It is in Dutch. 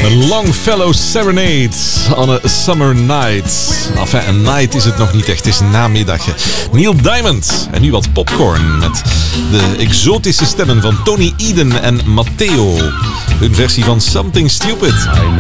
Longfellow Serenade on a Summer Night. Enfin, een night is het nog niet echt, het is een namiddagje. Neil Diamond en nu wat popcorn met de exotische stemmen van Tony Eden en Matteo. Hun versie van Something Stupid.